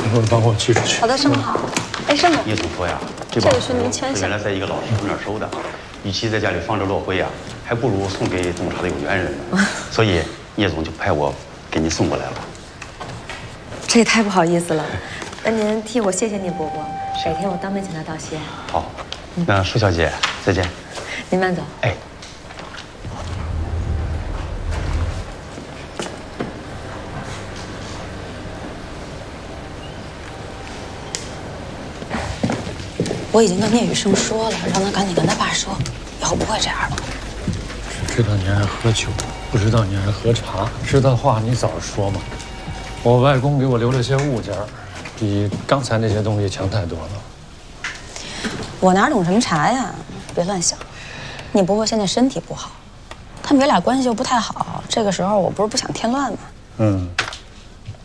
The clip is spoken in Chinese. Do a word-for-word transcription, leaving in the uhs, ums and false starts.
一会儿帮我寄出去。 好的，师母好。哎，师母， 叶总说呀，这把壶是原来在一个老师傅那儿收的，与其在家里放着落灰呀，还不如送给洞察的有缘人呢。所以叶总就派我给您送过来了。 这也太不好意思了，那您替我谢谢聂伯伯，改天我当面请他道谢。 好，那舒小姐再见。 您慢走。 哎。 我已经跟聂雨生说了，让他赶紧跟他爸说，以后不会这样了。 知道你爱喝酒，不知道你爱喝茶。知道话你早说嘛。我外公给我留了些物件，比刚才那些东西强太多了。 我哪懂什么茶呀？别乱想。聂伯伯现在身体不好，他们爷俩关系又不太好，这个时候我不是不想添乱吗？ 嗯。